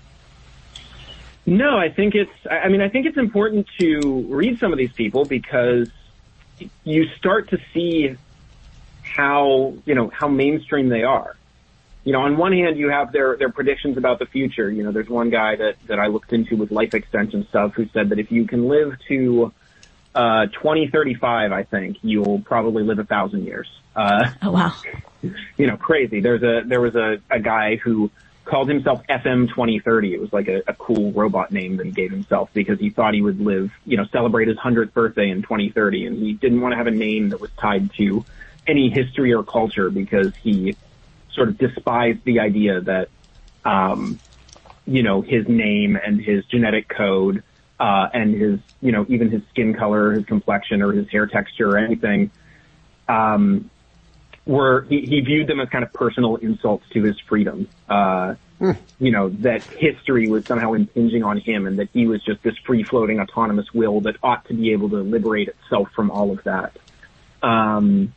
No, I think it's, I mean, I think it's important to read some of these people, because you start to see how, you know, how mainstream they are. You know, on one hand, you have their, their predictions about the future. You know, there's one guy that, that I looked into with life extension stuff who said that if you can live to, uh, twenty thirty-five, I think, you'll probably live a thousand years. Uh, oh, wow. You know, crazy. There's a, there was a, a guy who called himself F M twenty thirty. It was like a, a cool robot name that he gave himself, because he thought he would live, you know, celebrate his hundredth birthday in twenty thirty. And he didn't want to have a name that was tied to any history or culture, because he sort of despised the idea that, um, you know, his name and his genetic code, uh, and his, you know, even his skin color, his complexion, or his hair texture, or anything, um, were, he, he viewed them as kind of personal insults to his freedom. Uh, mm. You know, that history was somehow impinging on him, and that he was just this free-floating autonomous will that ought to be able to liberate itself from all of that. Um,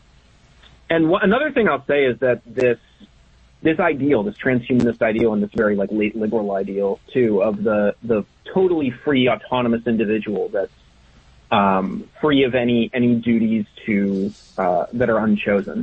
and wh- another thing I'll say is that this, this ideal, this transhumanist ideal, and this very like late liberal ideal too, of the, the totally free autonomous individual that's, um, free of any, any duties to, uh, that are unchosen,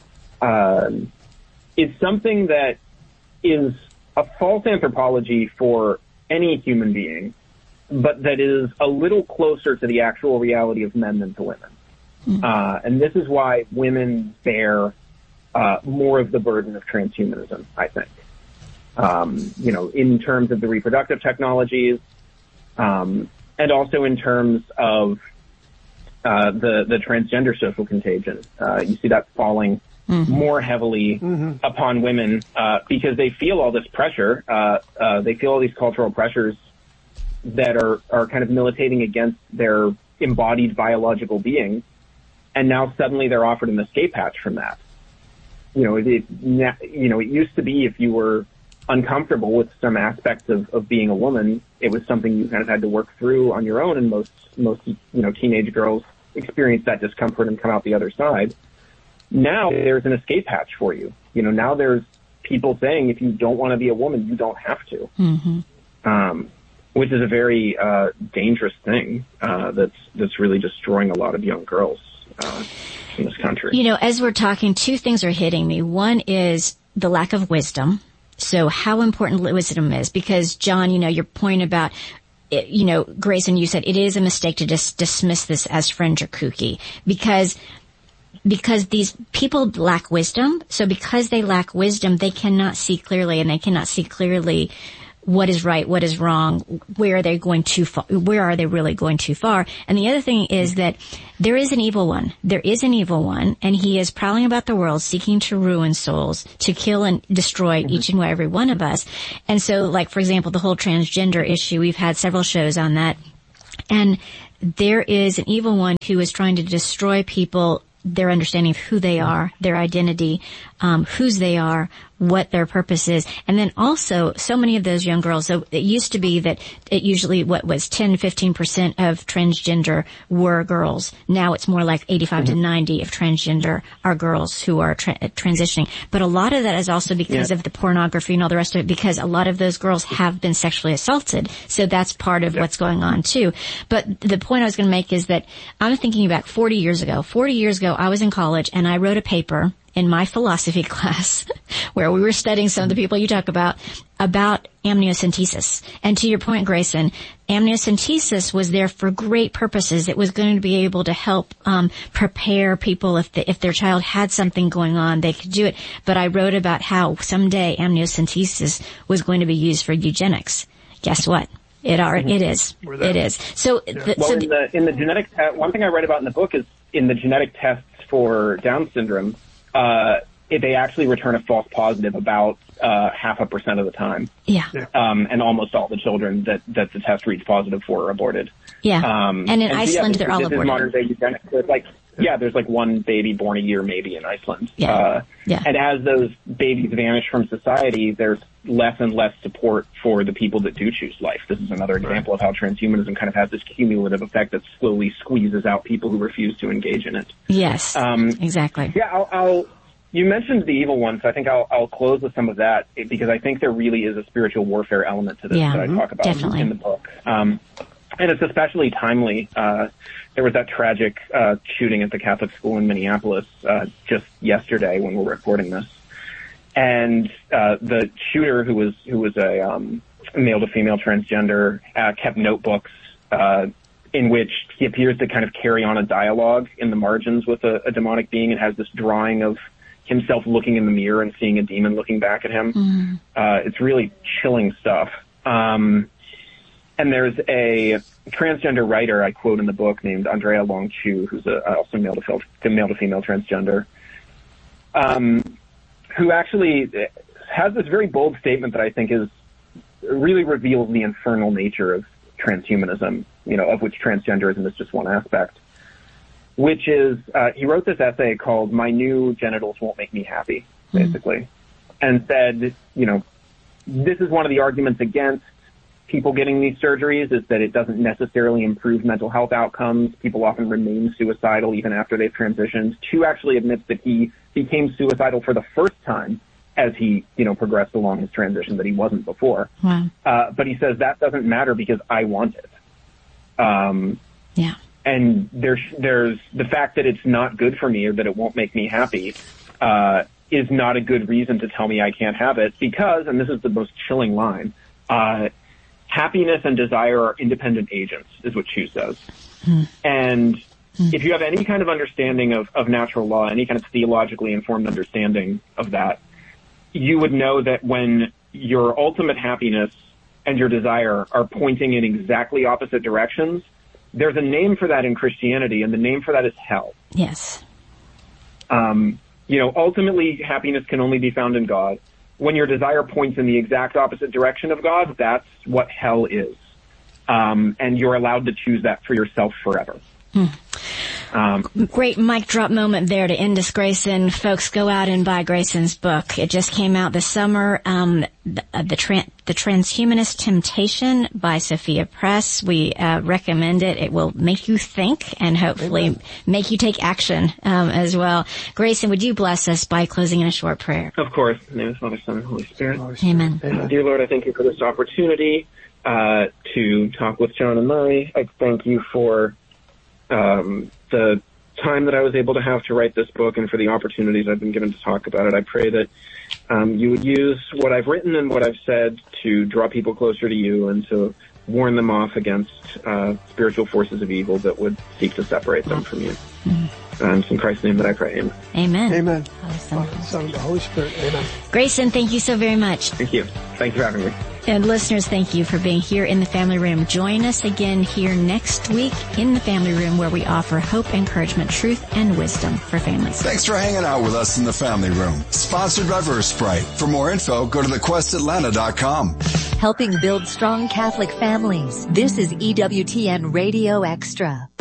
um, is something that is a false anthropology for any human being, but that is a little closer to the actual reality of men than to women. Mm-hmm. Uh, and this is why women bear, uh, more of the burden of transhumanism, I think. Um, you know, in terms of the reproductive technologies, um, and also in terms of, uh, the, the transgender social contagion. Uh, you see that falling mm-hmm. more heavily mm-hmm. upon women, uh, because they feel all this pressure, uh, uh, they feel all these cultural pressures that are, are kind of militating against their embodied biological being. And now suddenly they're offered an escape hatch from that. You know, it, it, you know, it used to be if you were uncomfortable with some aspects of, of being a woman, it was something you kind of had to work through on your own, and most, most, you know, teenage girls experience that discomfort and come out the other side. Now there's an escape hatch for you. You know, now there's people saying if you don't want to be a woman, you don't have to. Mm-hmm. Um, which is a very, uh, dangerous thing, uh, that's, that's really destroying a lot of young girls, uh, in this country. You know, as we're talking, two things are hitting me. One is the lack of wisdom. So how important wisdom is, because John, you know, your point about, you know, Grayson, you said it is a mistake to just dismiss this as fringe or kooky, because, because these people lack wisdom. So because they lack wisdom, they cannot see clearly, and they cannot see clearly what is right, what is wrong, where are they going too far, where are they really going too far? And the other thing is that there is an evil one. There is an evil one, and he is prowling about the world seeking to ruin souls, to kill and destroy mm-hmm. each and every one of us. And so, like, for example, the whole transgender issue, we've had several shows on that. And there is an evil one who is trying to destroy people, their understanding of who they are, their identity, um, whose they are, what their purpose is. And then also, so many of those young girls, so it used to be that it usually, what was ten, fifteen percent of transgender were girls. Now it's more like eighty-five mm-hmm. to ninety of transgender are girls who are tra- transitioning. But a lot of that is also because yeah. of the pornography and all the rest of it, because a lot of those girls have been sexually assaulted. So that's part of yeah. what's going on too. But the point I was going to make is that I'm thinking back forty years ago. forty years ago, I was in college and I wrote a paper in my philosophy class where we were studying some of the people you talk about, about amniocentesis. And to your point, Grayson, amniocentesis was there for great purposes. It was going to be able to help um prepare people if the, if their child had something going on, they could do it. But I wrote about how someday amniocentesis was going to be used for eugenics. Guess what? It are, it is. It is. So, yeah. the, well, so in the, in the genetic, te- one thing I read about in the book is in the genetic tests for Down syndrome, uh, it, they actually return a false positive about, uh, half a percent of the time. Yeah. Um, and almost all the children that, that the test reads positive for are aborted. Yeah. Um, and in and Iceland, so, yeah, they're all this aborted. Is modern day eugenics. There's like, yeah, there's like one baby born a year maybe in Iceland. Yeah. Uh, yeah. And as those babies vanish from society, there's less and less support for the people that do choose life. This is another example of how transhumanism kind of has this cumulative effect that slowly squeezes out people who refuse to engage in it. Yes, um, exactly. Yeah, I'll, I'll, you mentioned the evil one, so I think I'll, I'll close with some of that because I think there really is a spiritual warfare element to this yeah, that I talk about definitely. in the book. Um, and it's especially timely. Uh, there was that tragic uh, shooting at the Catholic school in Minneapolis uh, just yesterday when we're recording this. And uh, the shooter, who was who was a um, male to female transgender, uh, kept notebooks uh, in which he appears to kind of carry on a dialogue in the margins with a, a demonic being, and has this drawing of himself looking in the mirror and seeing a demon looking back at him. Mm-hmm. Uh, it's really chilling stuff. Um, and there's a transgender writer I quote in the book named Andrea Long Chu, who's a, also male to male to female transgender. Um, who actually has this very bold statement that I think is really reveals the infernal nature of transhumanism, you know, of which transgenderism is just one aspect, which is, uh, he wrote this essay called My New Genitals Won't Make Me Happy, basically, mm. and said, you know, this is one of the arguments against people getting these surgeries is that it doesn't necessarily improve mental health outcomes. People often remain suicidal even after they've transitioned. Chu actually admits that he became suicidal for the first time as he, you know, progressed along his transition, that he wasn't before. Wow. Uh, but he says that doesn't matter because I want it. Um, yeah. And there's, there's the fact that it's not good for me or that it won't make me happy, uh, is not a good reason to tell me I can't have it because, and this is the most chilling line, uh, happiness and desire are independent agents, is what Chu says. Hmm. And hmm. if you have any kind of understanding of, of natural law, any kind of theologically informed understanding of that, you would know that when your ultimate happiness and your desire are pointing in exactly opposite directions, there's a name for that in Christianity, and the name for that is hell. Yes. Um, you know, ultimately, happiness can only be found in God. When your desire points in the exact opposite direction of God, that's what hell is. Um, and you're allowed to choose that for yourself forever. Hmm. Um, Great mic drop moment there to end us, Grayson. Folks, go out and buy Grayson's book. It just came out this summer. Um, the, uh, the, tran- the Transhumanist Temptation by Sophia Press. We uh, recommend it. It will make you think and hopefully Amen. make you take action um, as well. Grayson, would you bless us by closing in a short prayer? Of course. In the name of the Father, Son, and Holy Spirit. Amen. Amen. Dear Lord, I thank you for this opportunity uh, to talk with John and Mari. I thank you for um, the time that I was able to have to write this book and for the opportunities I've been given to talk about it. I pray that um, you would use what I've written and what I've said to draw people closer to you and to warn them off against uh, spiritual forces of evil that would seek to separate them from you. Mm-hmm. And it's in Christ's name that I pray. Amen. Amen. Amen. Father, Son, Son, and the Holy Spirit. Amen. Grayson, thank you so very much. Thank you. Thank you for having me. And listeners, thank you for being here in the Family Room. Join us again here next week in the Family Room, where we offer hope, encouragement, truth, and wisdom for families. Thanks for hanging out with us in the Family Room. Sponsored by VerseBrite. For more info, go to the quest atlanta dot com. Helping build strong Catholic families. This is E W T N Radio Extra.